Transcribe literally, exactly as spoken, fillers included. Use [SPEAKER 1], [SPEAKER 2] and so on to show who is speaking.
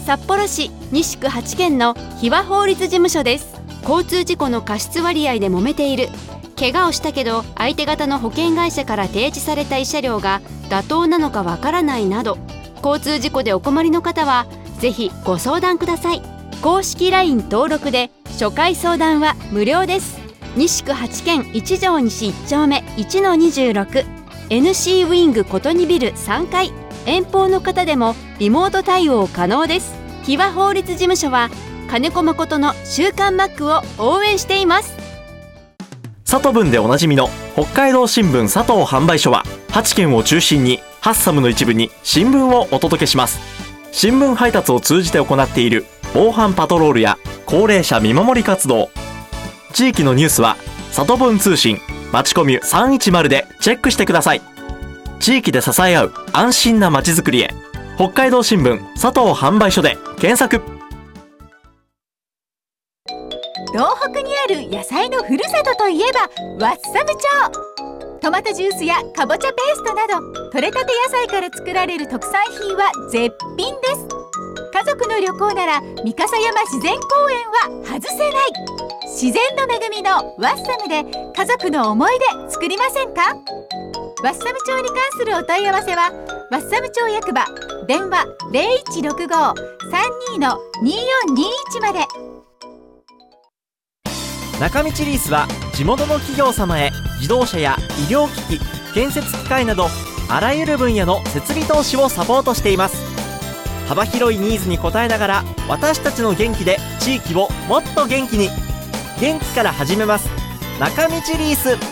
[SPEAKER 1] 札幌市西区はちけんの日和法律事務所です。交通事故の過失割合で揉めている、怪我をしたけど相手方の保険会社から提示された慰謝料が妥当なのかわからないなど、交通事故でお困りの方はぜひご相談ください。公式 ライン 登録で初回相談は無料です。西区はちけん一条西いち丁目 いちのにじゅうろく エヌシー ウィングことにビルさんかい、遠方の方でもリモート対応可能です。日和法律事務所は金子誠の週刊マックを応援しています。
[SPEAKER 2] 佐藤文でおなじみの北海道新聞佐藤販売所ははちけんを中心にハッサムの一部に新聞をお届けします。新聞配達を通じて行っている防犯パトロールや高齢者見守り活動、地域のニュースは佐藤文通信まちコミュさんいちまるでチェックしてください。地域で支え合う安心なまちづくりへ、北海道新聞佐藤販売所で検索。
[SPEAKER 3] 東北にある野菜のふるさとといえばワッサム町。トマトジュースやかぼちゃペーストなど採れたて野菜から作られる特産品は絶品です。家族の旅行なら三笠山自然公園は外せない。自然の恵みのワッサムで家族の思い出作りませんか？ワッサム町に関するお問い合わせはワッサム町役場電話 ゼロいちろくご さんに によんにいち まで。
[SPEAKER 4] 中道リースは地元の企業様へ自動車や医療機器、建設機械などあらゆる分野の設備投資をサポートしています。幅広いニーズに応えながら私たちの元気で地域をもっと元気に。元気から始めます。中道リース。